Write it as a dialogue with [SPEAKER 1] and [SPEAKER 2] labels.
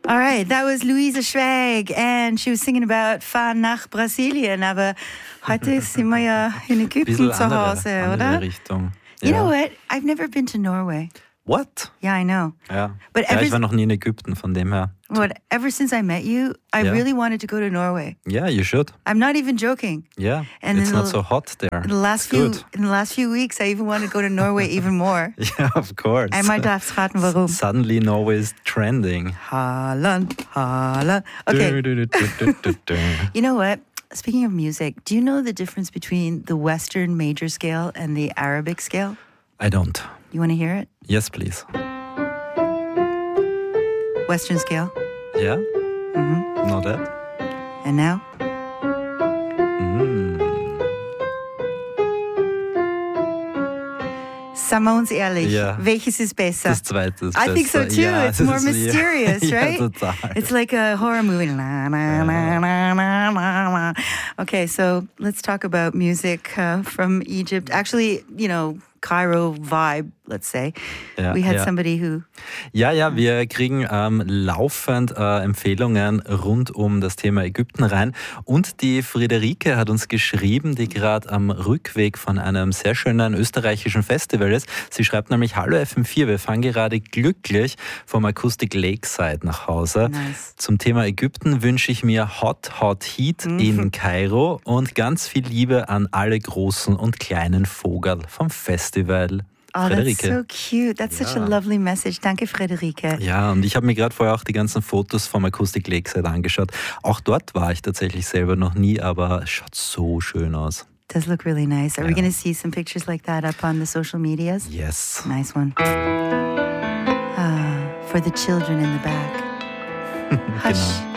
[SPEAKER 1] All right, that was Luisa Schwag and she was singing about fahren nach Brasilien, aber heute sind wir ja in Ägypten zu Hause, oder?
[SPEAKER 2] Richtung.
[SPEAKER 1] You know what? I've never been to Norway.
[SPEAKER 2] What?
[SPEAKER 1] Yeah, I know.
[SPEAKER 2] Ja.
[SPEAKER 1] But
[SPEAKER 2] Ich war noch nie in Ägypten, von dem her.
[SPEAKER 1] But ever since I met you, I really wanted to go to Norway.
[SPEAKER 2] Yeah, you should.
[SPEAKER 1] I'm not even joking.
[SPEAKER 2] Yeah,
[SPEAKER 1] And
[SPEAKER 2] it's not so hot there.
[SPEAKER 1] In the last few weeks, I even want to go to Norway even more.
[SPEAKER 2] Yeah, of course.
[SPEAKER 1] Einmal darfst raten, warum.
[SPEAKER 2] Suddenly Norway is trending.
[SPEAKER 1] Haaland. Okay. You know what? Speaking of music, do you know the difference between the Western major scale and the Arabic scale?
[SPEAKER 2] I don't.
[SPEAKER 1] You want to hear it?
[SPEAKER 2] Yes, please.
[SPEAKER 1] Western scale.
[SPEAKER 2] Yeah? Mm-hmm. Know that?
[SPEAKER 1] And now? Sagen wir uns ehrlich, welches ist besser?
[SPEAKER 2] Das zweite ist
[SPEAKER 1] I think so too.
[SPEAKER 2] Ja,
[SPEAKER 1] it's more mysterious, right?
[SPEAKER 2] Ja, total.
[SPEAKER 1] It's like a horror movie. Okay, so let's talk about music from Egypt. Actually, Cairo vibe, let's say. We had somebody who...
[SPEAKER 2] Ja, wir kriegen laufend Empfehlungen rund um das Thema Ägypten rein. Und die Friederike hat uns geschrieben, die gerade am Rückweg von einem sehr schönen österreichischen Festival ist. Sie schreibt nämlich, hallo FM4, wir fahren gerade glücklich vom Acoustic Lakeside nach Hause.
[SPEAKER 1] Nice.
[SPEAKER 2] Zum Thema Ägypten wünsche ich mir Hot Heat in Kairo und ganz viel Liebe an alle großen und kleinen Vogel vom Festival.
[SPEAKER 1] Oh, that's so cute. That's such a lovely message. Danke, Friederike.
[SPEAKER 2] Ja, und ich habe mir gerade vorher auch die ganzen Fotos vom Acoustic Lakeside angeschaut. Auch dort war ich tatsächlich selber noch nie, aber es schaut so schön aus.
[SPEAKER 1] Does look really nice. Are we going to see some pictures like that up on the social medias?
[SPEAKER 2] Yes.
[SPEAKER 1] Nice one. For the children in the back. Hush.
[SPEAKER 2] Genau.